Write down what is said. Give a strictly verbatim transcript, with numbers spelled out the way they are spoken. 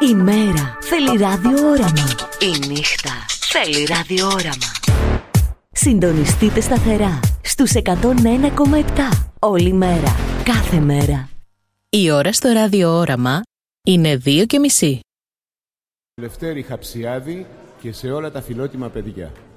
Η μέρα θέλει ραδιόραμα. Η νύχτα θέλει ραδιόραμα. Συντονιστείτε σταθερά στους εκατόν ένα κόμμα επτά όλη μέρα, κάθε μέρα. Η ώρα στο ραδιόραμα είναι δύο και μισή. Λευτέρη Χαψιάδη και σε όλα τα φιλότιμα παιδιά.